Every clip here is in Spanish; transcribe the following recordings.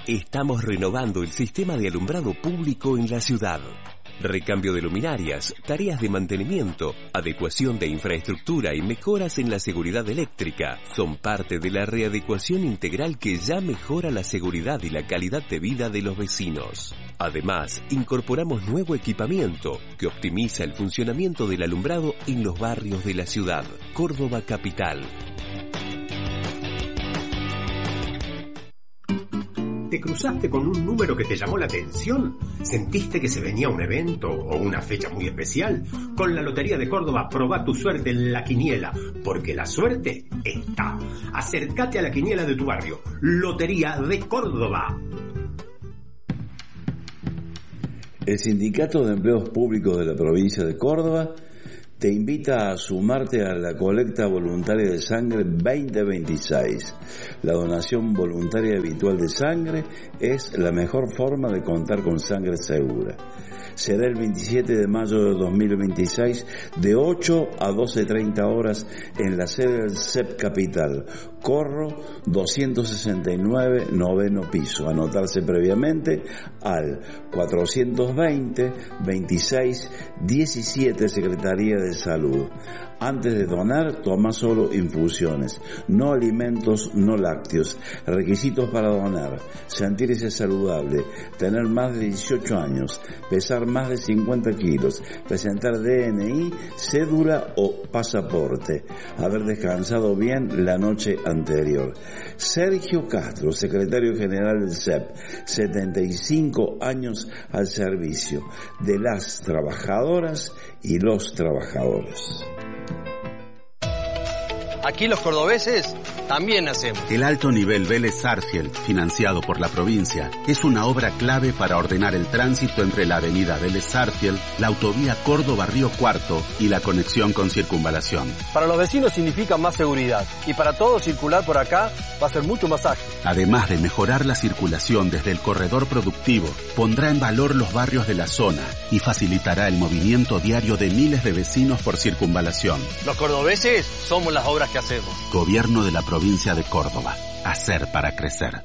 Estamos renovando el sistema de alumbrado público en la ciudad. Recambio de luminarias, tareas de mantenimiento, adecuación de infraestructura y mejoras en la seguridad eléctrica son parte de la readecuación integral que ya mejora la seguridad y la calidad de vida de los vecinos. Además, incorporamos nuevo equipamiento que optimiza el funcionamiento del alumbrado en los barrios de la ciudad. Córdoba Capital. ¿Te cruzaste con un número que te llamó la atención? ¿Sentiste que se venía un evento o una fecha muy especial? Con la Lotería de Córdoba probá tu suerte en la quiniela, porque la suerte está. Acércate a la quiniela de tu barrio. Lotería de Córdoba. El Sindicato de Empleados Públicos de la provincia de Córdoba te invita a sumarte a la colecta voluntaria de sangre 2026. La donación voluntaria habitual de sangre es la mejor forma de contar con sangre segura. Será el 27 de mayo de 2026 de 8 a 12:30 horas en la sede del CEP Capital, Corro 269, noveno piso. Anotarse previamente al 420 26 17 Secretaría de Salud. Antes de donar, toma solo infusiones, no alimentos, no lácteos. Requisitos para donar: sentirse saludable, tener más de 18 años, pesar más de 50 kilos, presentar DNI, cédula o pasaporte, haber descansado bien la noche anterior. Sergio Castro, secretario general del CEP, 75 años al servicio de las trabajadoras y los trabajadores. Aquí los cordobeses también hacemos. El alto nivel Vélez Sarsfield, financiado por la provincia, es una obra clave para ordenar el tránsito entre la avenida Vélez Sarsfield, la autovía Córdoba-Río Cuarto y la conexión con Circunvalación. Para los vecinos significa más seguridad y para todos circular por acá va a ser mucho más ágil. Además de mejorar la circulación desde el corredor productivo, pondrá en valor los barrios de la zona y facilitará el movimiento diario de miles de vecinos por Circunvalación. Los cordobeses somos las obras que hacemos. Gobierno de la provincia de Córdoba. Hacer para crecer.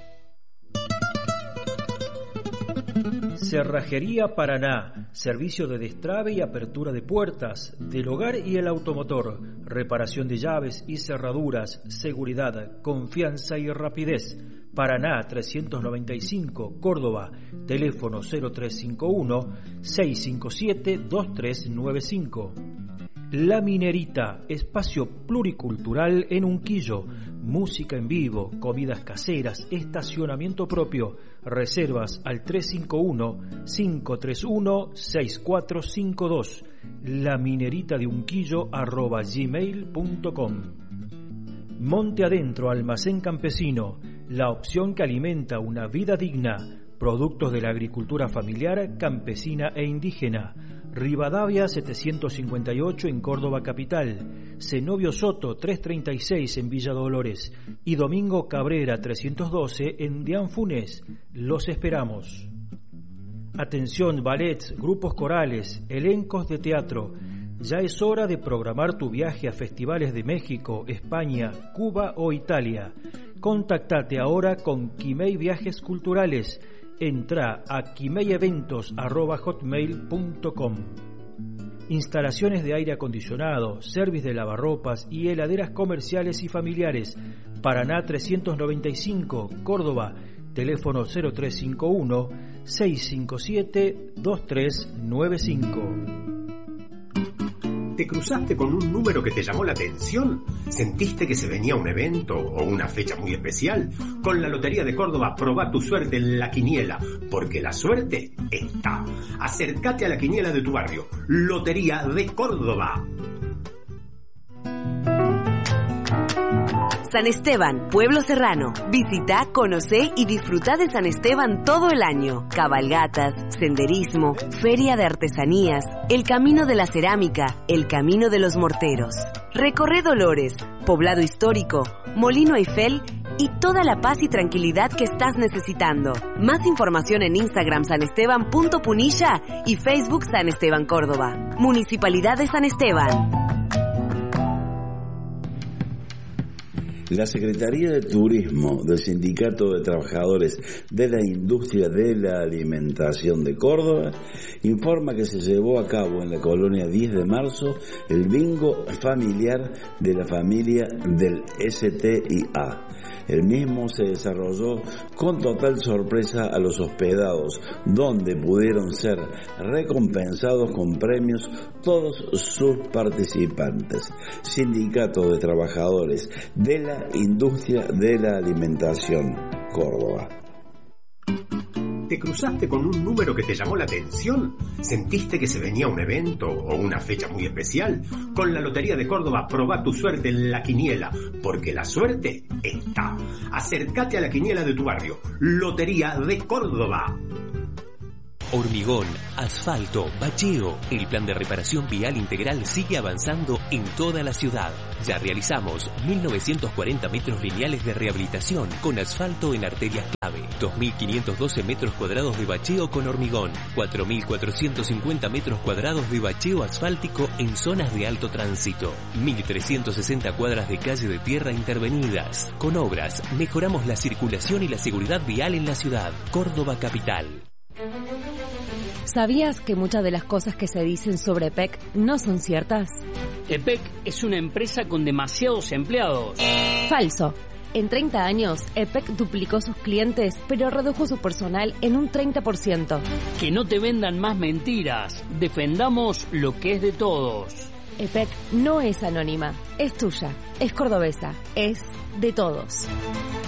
Cerrajería Paraná, servicio de destrabe y apertura de puertas, del hogar y el automotor, reparación de llaves y cerraduras, seguridad, confianza y rapidez. Paraná 395, Córdoba, teléfono 0351-657-2395. La Minerita, espacio pluricultural en Unquillo, música en vivo, comidas caseras, estacionamiento propio, reservas al 351-531-6452, lamineritadeunquillo@gmail.com. Monte Adentro, almacén campesino, la opción que alimenta una vida digna, productos de la agricultura familiar, campesina e indígena. Rivadavia 758 en Córdoba Capital, Zenobio Soto 336 en Villa Dolores y Domingo Cabrera 312 en Dianfunes. Los esperamos. Atención, ballets, grupos corales, elencos de teatro. Ya es hora de programar tu viaje a festivales de México, España, Cuba o Italia. Contactate ahora con Quimei Viajes Culturales. Entra a quimeyeventos@hotmail.com. Instalaciones de aire acondicionado, servicio de lavarropas y heladeras comerciales y familiares. Paraná 395, Córdoba, teléfono 0351-657-2395. ¿Te cruzaste con un número que te llamó la atención? ¿Sentiste que se venía un evento o una fecha muy especial? Con la Lotería de Córdoba probá tu suerte en la quiniela, porque la suerte está. Acércate a la quiniela de tu barrio. Lotería de Córdoba. San Esteban, pueblo serrano. Visita, conocé y disfruta de San Esteban todo el año. Cabalgatas, senderismo, feria de artesanías, el camino de la cerámica, el camino de los morteros. Recorre Dolores, poblado histórico, Molino Eiffel y toda la paz y tranquilidad que estás necesitando. Más información en Instagram sanesteban.punilla y Facebook San Esteban Córdoba. Municipalidad de San Esteban. La Secretaría de Turismo del Sindicato de Trabajadores de la Industria de la Alimentación de Córdoba informa que se llevó a cabo en la colonia 10 de marzo el bingo familiar de la familia del STIA. El mismo se desarrolló con total sorpresa a los hospedados, donde pudieron ser recompensados con premios todos sus participantes. Sindicato de Trabajadores de la Industria de la Alimentación, Córdoba. ¿Te cruzaste con un número que te llamó la atención? ¿Sentiste que se venía un evento o una fecha muy especial? Con la Lotería de Córdoba probá tu suerte en la quiniela, porque la suerte está. Acércate a la quiniela de tu barrio. Lotería de Córdoba. Hormigón, asfalto, bacheo. El plan de reparación vial integral sigue avanzando en toda la ciudad. Ya realizamos 1.940 metros lineales de rehabilitación con asfalto en arterias clave, 2.512 metros cuadrados de bacheo con hormigón, 4.450 metros cuadrados de bacheo asfáltico en zonas de alto tránsito, 1.360 cuadras de calle de tierra intervenidas. Con obras, mejoramos la circulación y la seguridad vial en la ciudad. Córdoba Capital. ¿Sabías que muchas de las cosas que se dicen sobre EPEC no son ciertas? EPEC es una empresa con demasiados empleados. Falso. En 30 años, EPEC duplicó sus clientes, pero redujo su personal en un 30%. Que no te vendan más mentiras. Defendamos lo que es de todos. EPEC no es anónima, es tuya, es cordobesa, es de todos.